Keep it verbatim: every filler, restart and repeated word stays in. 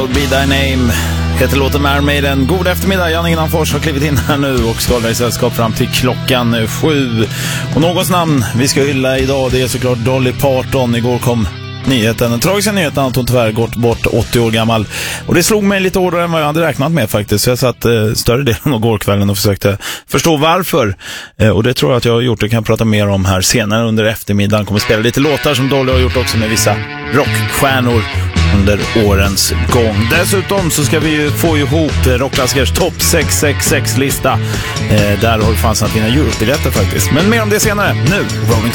Be Thy Name heter låten med Iron Maiden. God eftermiddag, Jan Innanfors har klivit in här nu och ska hålla i sällskap fram till klockan sju. Och någons namn vi ska hylla idag, det är såklart Dolly Parton. Igår kom nyheten, den tragiska nyheten att hon tyvärr gått bort åttio år gammal. Och det slog mig lite hårdare än vad jag hade räknat med faktiskt. Så jag satt eh, större delen av gårkvällen och försökte förstå varför. Eh, och det tror jag att jag har gjort. Det kan jag prata mer om här senare under eftermiddagen. Kommer spela lite låtar som Dolly har gjort också med vissa rockstjärnor under årens gång. Dessutom så ska vi ju få ihop Rocklaskers topp sex sex sex-lista. Eh, där har du chansen att vinna Europe-biljetter faktiskt. Men mer om det senare. Nu, Rolling